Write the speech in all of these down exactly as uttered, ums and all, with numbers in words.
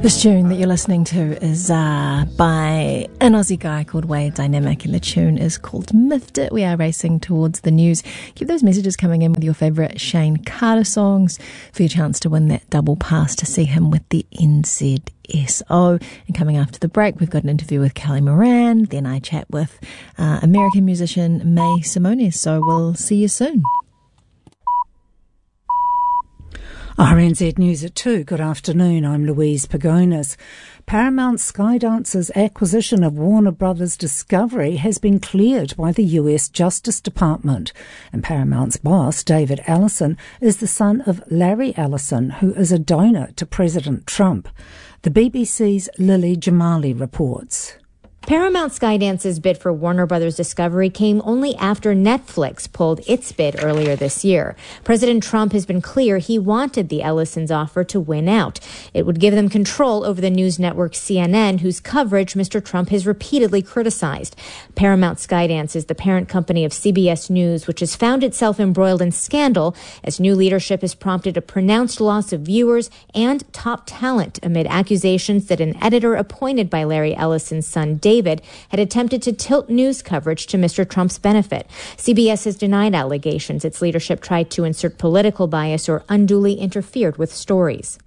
This tune that you're listening to is uh, by an Aussie guy called Wade Dynamic, and the tune is called Miffed It. We are racing towards the news. Keep those messages coming in with your favourite Shane Carter songs for your chance to win that double pass to see him with the N Z S O. And coming after the break, we've got an interview with Kelly Moran. Then I chat with uh, American musician May Simonis. So we'll see you soon. R N Z News at two. Good afternoon, I'm Louise Pagonis. Paramount Skydance's acquisition of Warner Brothers Discovery has been cleared by the U S Justice Department, and Paramount's boss, David Ellison, is the son of Larry Ellison, who is a donor to President Trump. The B B C's Lily Jamali reports. Paramount Skydance's bid for Warner Brothers Discovery came only after Netflix pulled its bid earlier this year. President Trump has been clear he wanted the Ellisons' offer to win out. It would give them control over the news network C N N, whose coverage Mister Trump has repeatedly criticized. Paramount Skydance is the parent company of C B S News, which has found itself embroiled in scandal as new leadership has prompted a pronounced loss of viewers and top talent amid accusations that an editor appointed by Larry Ellison's son, David, David had attempted to tilt news coverage to Mister Trump's benefit. C B S has denied allegations its leadership tried to insert political bias or unduly interfered with stories.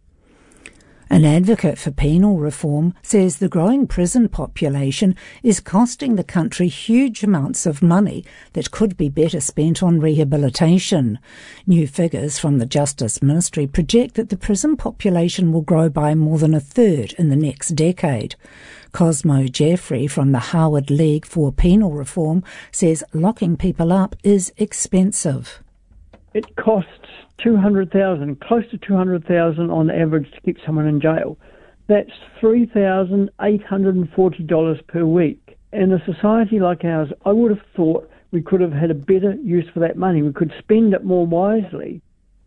An advocate for penal reform says the growing prison population is costing the country huge amounts of money that could be better spent on rehabilitation. New figures from the Justice Ministry project that the prison population will grow by more than a third in the next decade. Cosmo Jeffrey from the Howard League for Penal Reform says locking people up is expensive. It costs two hundred thousand dollars, close to two hundred thousand dollars on average to keep someone in jail. That's three thousand eight hundred forty dollars per week. In a society like ours, I would have thought we could have had a better use for that money. We could spend it more wisely.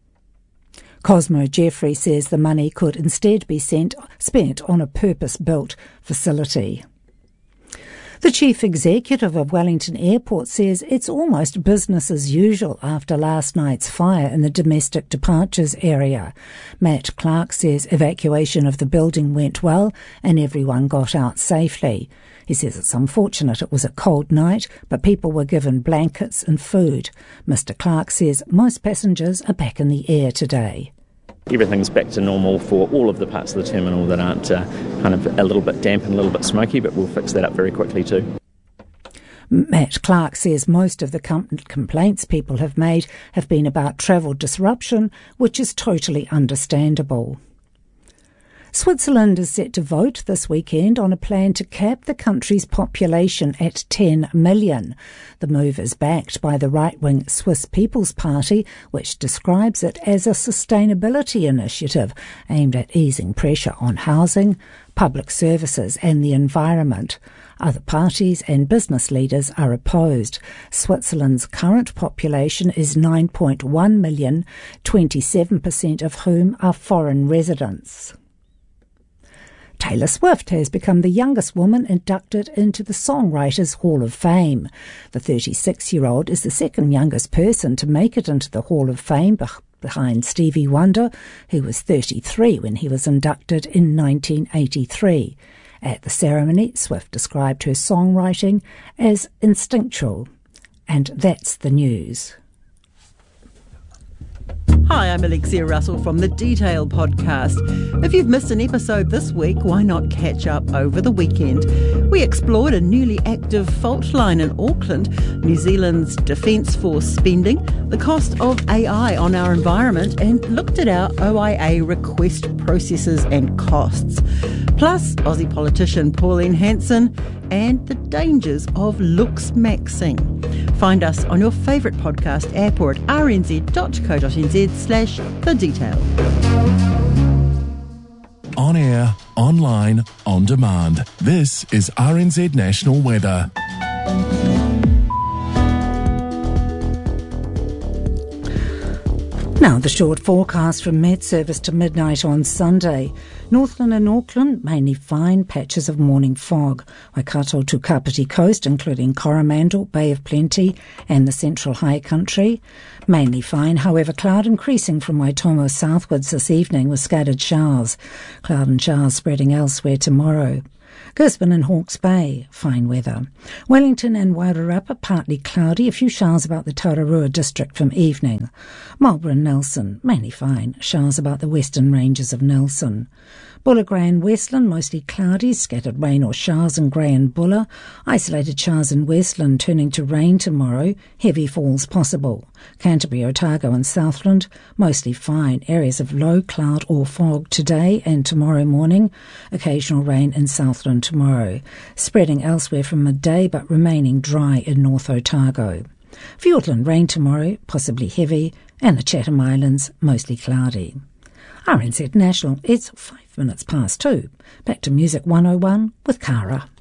Cosmo Jeffrey says the money could instead be sent, spent on a purpose-built facility. The chief executive of Wellington Airport says it's almost business as usual after last night's fire in the domestic departures area. Matt Clark says evacuation of the building went well and everyone got out safely. He says it's unfortunate it was a cold night, but people were given blankets and food. Mister Clark says most passengers are back in the air today. Everything's back to normal for all of the parts of the terminal that aren't uh, kind of a little bit damp and a little bit smoky, but we'll fix that up very quickly too. Matt Clark says most of the com- complaints people have made have been about travel disruption, which is totally understandable. Switzerland is set to vote this weekend on a plan to cap the country's population at ten million. The move is backed by the right-wing Swiss People's Party, which describes it as a sustainability initiative aimed at easing pressure on housing, public services and the environment. Other parties and business leaders are opposed. Switzerland's current population is nine point one million, twenty-seven percent of whom are foreign residents. Taylor Swift has become the youngest woman inducted into the Songwriters Hall of Fame. The thirty-six-year-old is the second youngest person to make it into the Hall of Fame behind Stevie Wonder, who was thirty-three when he was inducted in nineteen eighty-three. At the ceremony, Swift described her songwriting as instinctual. And that's the news. Hi, I'm Alexia Russell from the Detail podcast. If you've missed an episode this week, why not catch up over the weekend? We explored a newly active fault line in Auckland, New Zealand's Defence Force spending, the cost of A I on our environment, and looked at our O I A request processes and costs. Plus, Aussie politician Pauline Hanson and the dangers of looks maxing. Find us on your favourite podcast app or at rnz.co.nz slash the detail. On air, online, on demand. This is R N Z National Weather. Now the short forecast from Met Service to midnight on Sunday. Northland and Auckland, mainly fine, patches of morning fog. Waikato to Kapiti Coast, including Coromandel, Bay of Plenty and the Central High Country. Mainly fine, however, cloud increasing from Waitomo southwards this evening with scattered showers. Cloud and showers spreading elsewhere tomorrow. Gisborne and Hawke's Bay, fine weather. Wellington and Wairarapa, partly cloudy, a few showers about the Tararua district from evening. Marlborough and Nelson, mainly fine, showers about the western ranges of Nelson. Bulla, Grey and Westland, mostly cloudy, scattered rain or showers in Grey and Bulla. Isolated showers in Westland turning to rain tomorrow, heavy falls possible. Canterbury, Otago and Southland, mostly fine, areas of low cloud or fog today and tomorrow morning. Occasional rain in Southland tomorrow. Spreading elsewhere from midday but remaining dry in North Otago. Fiordland, rain tomorrow, possibly heavy, and the Chatham Islands, mostly cloudy. R N Z National, it's five minutes past two. Back to Music one oh one with Cara.